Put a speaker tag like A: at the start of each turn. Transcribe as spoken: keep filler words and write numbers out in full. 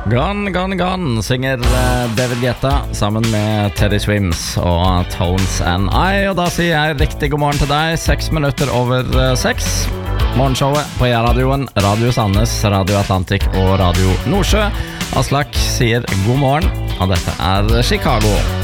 A: Gone, Gone, Gone synger David Guetta sammen med Teddy Swims og Tones and I. Og da sier jeg riktig god morgen til deg, seks minutter over seks. Morgenshowet på E-radioen, Radio Sandnes, Radio Atlantic og Radio Nordsjø. Aslak sier god morgen, og dette er Chicago.